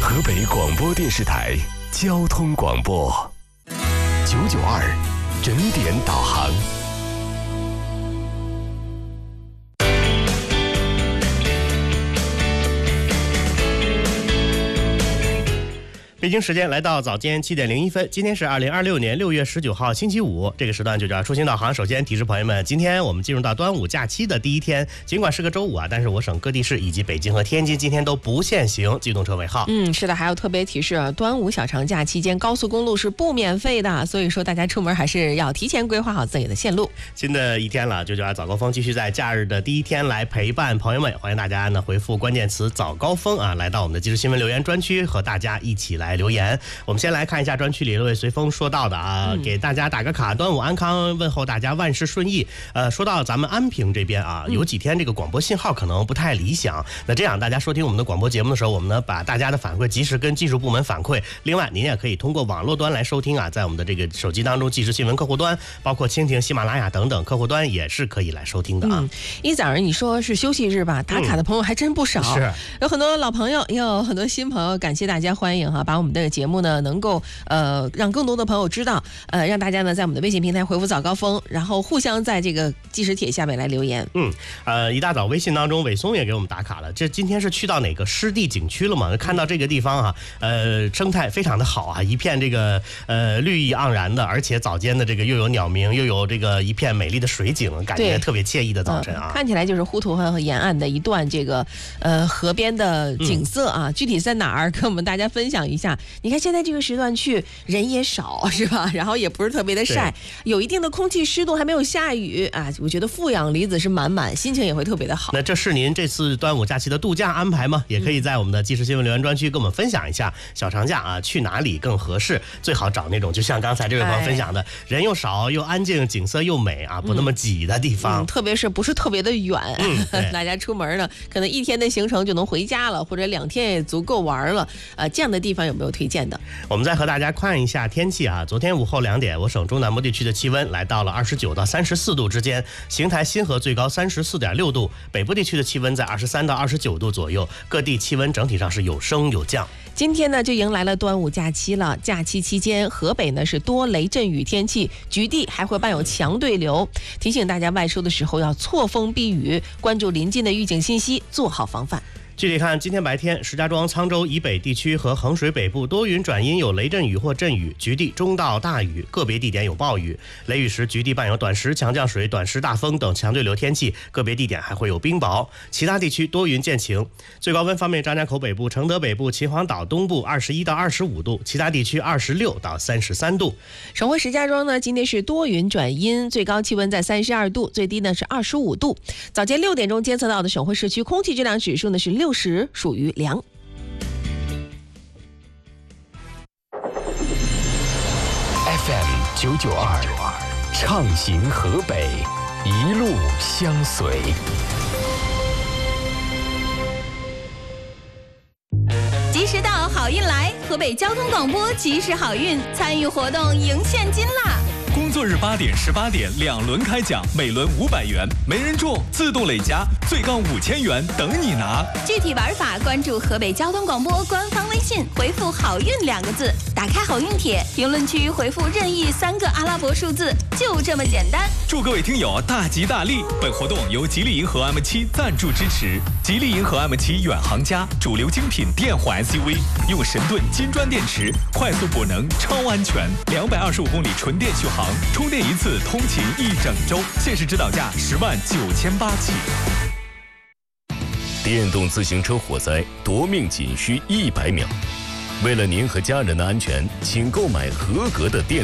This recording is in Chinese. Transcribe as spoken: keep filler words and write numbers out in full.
河北广播电视台交通广播九九二整点导航。 北京时间来到早间七点零一分，今天是二零二六年六月十九号星期五，这个时段就叫出行导航。首先提示朋友们，今天我们进入到端午假期的第一天，尽管是个周五啊，但是我省各地市以及北京和天津今天都不限行机动车尾号。 嗯，是的，还有特别提示，端午小长假期间高速公路是不免费的，所以说大家出门还是要提前规划好自己的线路。 新的一天了，九九二早高峰继续在假日的第一天来陪伴朋友们，欢迎大家呢回复关键词早高峰啊，来到我们的即时新闻留言专区和大家一起来留言。我们先来看一下专区里各位随风说到的啊、嗯，给大家打个卡，端午安康，问候大家万事顺意。呃，说到咱们安平这边啊，有几天这个广播信号可能不太理想，嗯、那这样大家收听我们的广播节目的时候，我们呢把大家的反馈及时跟技术部门反馈。另外，您也可以通过网络端来收听啊，在我们的这个手机当中，即时新闻客户端，包括蜻蜓、喜马拉雅等等客户端也是可以来收听的啊。 嗯、一早上你说是休息日吧，打卡的朋友还真不少，嗯、 是有很多老朋友，也有很多新朋友，感谢大家欢迎哈，把我们的节目呢能够呃让更多的朋友知道，呃让大家呢在我们的微信平台回复早高峰，然后互相在这个即时帖下面来留言。 嗯，呃一大早微信当中，伟松也给我们打卡了，这今天是去到哪个湿地景区了吗？看到这个地方啊，呃生态非常的好啊，一片这个呃绿意盎然的，而且早间的这个又有鸟鸣，又有这个一片美丽的水景，感觉特别惬意的早晨啊。 呃、看起来就是呼图河和沿岸的一段这个呃河边的景色啊，嗯、具体在哪儿跟我们大家分享一下。你看现在这个时段去人也少是吧？然后也不是特别的晒，有一定的空气湿度，还没有下雨啊，我觉得负氧离子是满满，心情也会特别的好。 那这是您这次端午假期的度假安排吗？也可以在我们的即时新闻留言专区跟我们分享一下，小长假啊去哪里更合适？最好找那种就像刚才这位朋友分享的，哎、人又少又安静，景色又美啊，不那么挤的地方。 嗯嗯、特别是不是特别的远，嗯、大家出门呢，可能一天的行程就能回家了，或者两天也足够玩了。呃，这样的地方有没有推荐的？ 我们再和大家看一下天气啊。昨天午后两点，我省中南部地区的气温来到了二十九到三十四度之间，邢台新河最高三十四点六度，北部地区的气温在二十三到二十九度左右，各地气温整体上是有升有降。 今天呢就迎来了端午假期了，假期期间河北呢是多雷阵雨天气，局地还会伴有强对流，提醒大家外出的时候要错峰避雨，关注临近的预警信息，做好防范。 具体看，今天白天，石家庄、沧州以北地区和衡水北部多云转阴，有雷阵雨或阵雨，局地中到大雨，个别地点有暴雨。雷雨时，局地伴有短时强降水、短时大风等强对流天气，个别地点还会有冰雹。其他地区多云见晴。最高温方面，张家口北部、承德北部、秦皇岛东部二十一到二十五度，其他地区二十六到三十三度。 省会石家庄呢，今天是多云转阴，最高气温在三十二度，最低呢是二十五度。早间六点钟监测到的省会市区空气质量指数呢是六十，属于良。 F M 九九二，畅行河北，一路相随。 及时到，好运来！河北交通广播及时好运，参与活动赢现金啦！ 工作日八点、十八点两轮开奖，每轮五百元，没人中自动累加，最高五千元等你拿。 具体玩法关注河北交通广播官方微信，回复“好运”两个字，打开好运帖，评论区回复任意三个阿拉伯数字，就这么简单。 祝各位听友大吉大利！本活动由吉利银河 M 七赞助支持。吉利银河 M 七远航家，主流精品电混 S U V， 用神盾金砖电池，快速补能，超安全，两百二十五公里纯电续航。充电一次通勤一整周，限时指导价十万九千八起。 电动自行车火灾夺命仅需一百秒，为了您和家人的安全，请购买合格的电